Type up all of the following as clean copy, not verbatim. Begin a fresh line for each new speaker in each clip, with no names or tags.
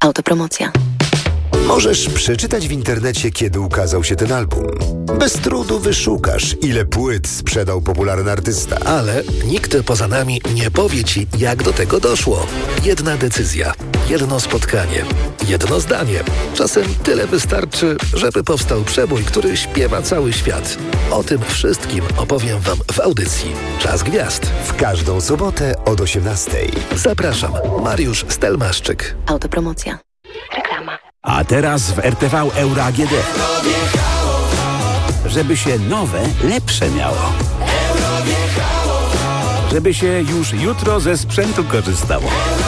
Autopromocja.
Możesz przeczytać w internecie, kiedy ukazał się ten album. Bez trudu wyszukasz, ile płyt sprzedał popularny artysta.
Ale nikt poza nami nie powie Ci, jak do tego doszło. Jedna decyzja, jedno spotkanie, jedno zdanie. Czasem tyle wystarczy, żeby powstał przebój, który śpiewa cały świat. O tym wszystkim opowiem Wam w audycji Czas Gwiazd.
W każdą sobotę od 18:00.
Zapraszam, Mariusz Stelmaszczyk.
Autopromocja. Reklama.
A teraz w RTV Euro AGD. Żeby się nowe, lepsze miało. Żeby się już jutro ze sprzętu korzystało.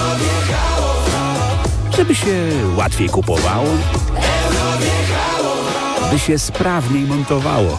Żeby się łatwiej kupowało. By się sprawniej montowało.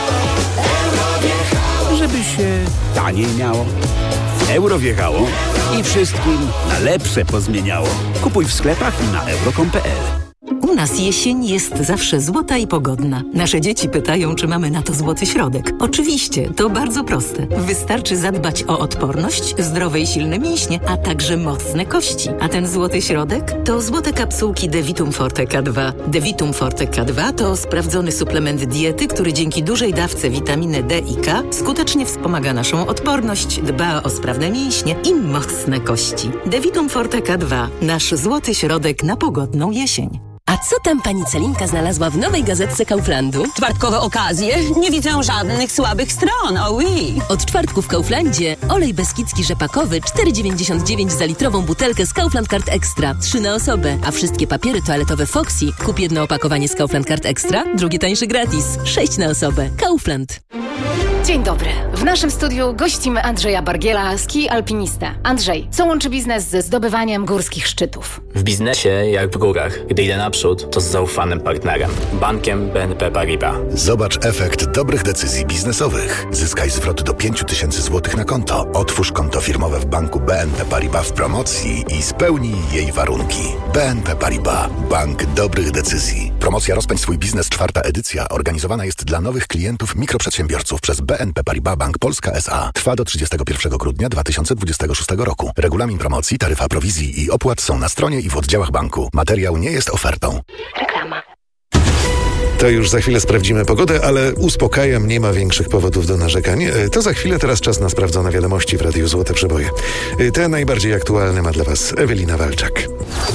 Żeby się taniej miało. Euro wjechało i wszystkim na lepsze pozmieniało. Kupuj w sklepach i na euro.com.pl.
U nas jesień jest zawsze złota i pogodna. Nasze dzieci pytają, czy mamy na to złoty środek. Oczywiście, to bardzo proste. Wystarczy zadbać o odporność, zdrowe i silne mięśnie, a także mocne kości. A ten złoty środek to złote kapsułki Devitum Forte K2. Devitum Forte K2 to sprawdzony suplement diety, który dzięki dużej dawce witaminy D i K skutecznie wspomaga naszą odporność, dba o sprawne mięśnie i mocne kości. Devitum Forte K2. Nasz złoty środek na pogodną jesień.
A co tam pani Celinka znalazła w nowej gazetce Kauflandu?
Czwartkowe okazje? Nie widzę żadnych słabych stron, oui.
Od czwartku w Kauflandzie olej beskidzki rzepakowy 4,99 za litrową butelkę z Kaufland Card Extra. 3 na osobę. A wszystkie papiery toaletowe Foxy. Kup jedno opakowanie z Kaufland Card Extra, drugie tańsze gratis. 6 na osobę. Kaufland.
Dzień dobry. W naszym studiu gościmy Andrzeja Bargiela, ski alpinista. Andrzej, co łączy biznes ze zdobywaniem górskich szczytów?
W biznesie, jak w górach, gdy idę naprzód, to z zaufanym partnerem. Bankiem BNP Paribas.
Zobacz efekt dobrych decyzji biznesowych. Zyskaj zwrot do 5 000 złotych na konto. Otwórz konto firmowe w banku BNP Paribas w promocji i spełnij jej warunki. BNP Paribas. Bank dobrych decyzji. Promocja Rozpędź swój biznes, 4. edycja, organizowana jest dla nowych klientów mikroprzedsiębiorców przez BNP Paribas Bank Polska S.A. Trwa do 31 grudnia 2026 roku. Regulamin promocji, taryfa prowizji i opłat są na stronie i w oddziałach banku. Materiał nie jest ofertą.
Reklama.
To już za chwilę sprawdzimy pogodę, ale uspokajam, nie ma większych powodów do narzekań. To za chwilę, teraz czas na sprawdzone wiadomości w Radiu Złote Przeboje. Te najbardziej aktualne ma dla Was Ewelina Walczak.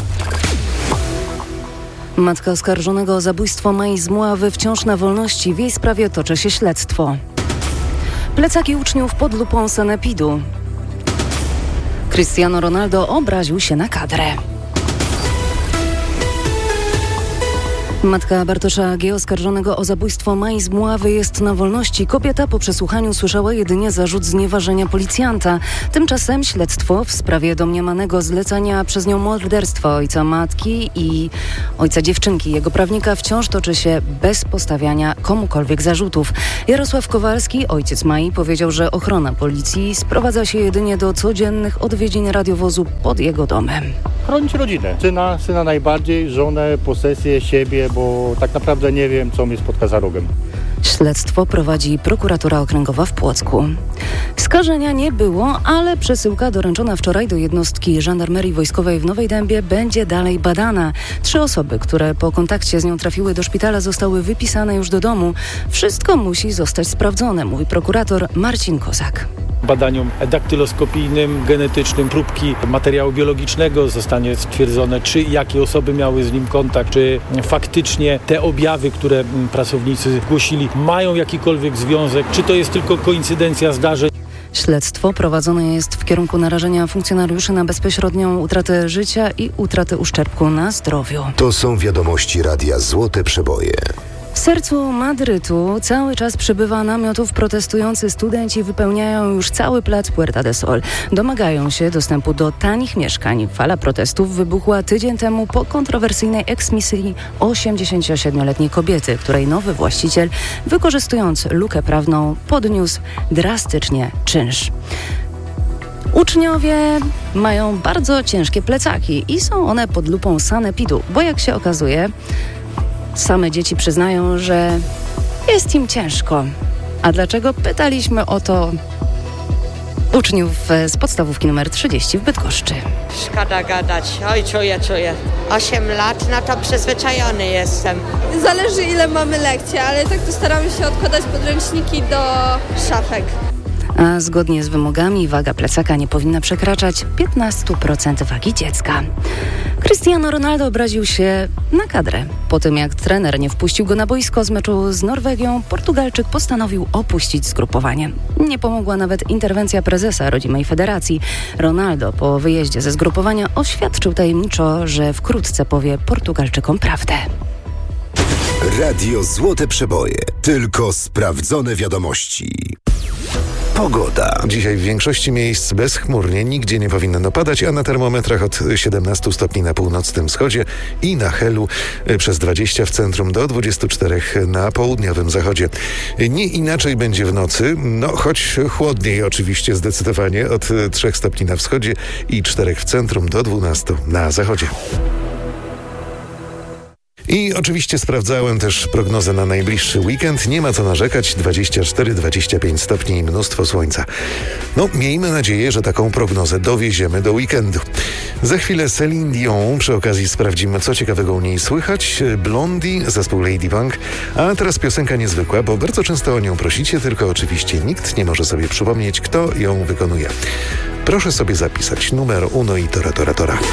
Matka oskarżonego o zabójstwo Mai z Mławy wciąż na wolności. W jej sprawie toczy się śledztwo. Plecaki uczniów pod lupą sanepidu. Cristiano Ronaldo obraził się na kadrę. Matka Bartosza G., oskarżonego o zabójstwo Mai z Mławy, jest na wolności. Kobieta po przesłuchaniu słyszała jedynie zarzut znieważenia policjanta. Tymczasem śledztwo w sprawie domniemanego zlecenia przez nią morderstwa ojca matki i ojca dziewczynki, jego prawnika, wciąż toczy się bez postawiania komukolwiek zarzutów. Jarosław Kowalski, ojciec Mai, powiedział, że ochrona policji sprowadza się jedynie do codziennych odwiedzin radiowozu pod jego domem.
Chronić rodzinę. Syna najbardziej, żonę, posesję, siebie, bo tak naprawdę nie wiem, co mnie spotka za rogiem.
Śledztwo prowadzi prokuratura okręgowa w Płocku. Skażenia nie było, ale przesyłka doręczona wczoraj do jednostki żandarmerii wojskowej w Nowej Dębie będzie dalej badana. 3 osoby, które po kontakcie z nią trafiły do szpitala, zostały wypisane już do domu. Wszystko musi zostać sprawdzone, mówi prokurator Marcin Kozak.
Badaniom daktyloskopijnym, genetycznym próbki materiału biologicznego zostanie stwierdzone, czy jakie osoby miały z nim kontakt, czy faktycznie te objawy, które pracownicy zgłosili, mają jakikolwiek związek, czy to jest tylko koincydencja zdarzeń.
Śledztwo prowadzone jest w kierunku narażenia funkcjonariuszy na bezpośrednią utratę życia i utratę uszczerbku na zdrowiu.
To są wiadomości Radia Złote Przeboje.
W sercu Madrytu cały czas przybywa namiotów. Protestujący studenci wypełniają już cały plac Puerta del Sol. Domagają się dostępu do tanich mieszkań. Fala protestów wybuchła tydzień temu po kontrowersyjnej eksmisji 87-letniej kobiety, której nowy właściciel, wykorzystując lukę prawną, podniósł drastycznie czynsz. Uczniowie mają bardzo ciężkie plecaki i są one pod lupą sanepidu, bo jak się okazuje, same dzieci przyznają, że jest im ciężko. A dlaczego? Pytaliśmy o to uczniów z podstawówki nr 30 w Bydgoszczy.
Szkoda gadać. Oj, czuję. 8 lat, no to przyzwyczajony jestem.
Zależy ile mamy lekcji, ale tak to staramy się odkładać podręczniki do szafek.
A zgodnie z wymogami waga plecaka nie powinna przekraczać 15% wagi dziecka. Cristiano Ronaldo obraził się na kadrę. Po tym jak trener nie wpuścił go na boisko z meczu z Norwegią, Portugalczyk postanowił opuścić zgrupowanie. Nie pomogła nawet interwencja prezesa rodzimej federacji. Ronaldo po wyjeździe ze zgrupowania oświadczył tajemniczo, że wkrótce powie Portugalczykom prawdę.
Radio Złote Przeboje. Tylko sprawdzone wiadomości. Pogoda.
Dzisiaj w większości miejsc bezchmurnie, nigdzie nie powinno padać, a na termometrach od 17 stopni na północnym wschodzie i na Helu przez 20 w centrum do 24 na południowym zachodzie. Nie inaczej będzie w nocy, choć chłodniej oczywiście zdecydowanie, od 3 stopni na wschodzie i 4 w centrum do 12 na zachodzie. I oczywiście sprawdzałem też prognozę na najbliższy weekend. Nie ma co narzekać, 24-25 stopni i mnóstwo słońca. Miejmy nadzieję, że taką prognozę dowieziemy do weekendu. Za chwilę Céline Dion, przy okazji sprawdzimy, co ciekawego u niej słychać. Blondie, zespół Ladybug, a teraz piosenka niezwykła, bo bardzo często o nią prosicie, tylko oczywiście nikt nie może sobie przypomnieć, kto ją wykonuje. Proszę sobie zapisać numer uno i tora.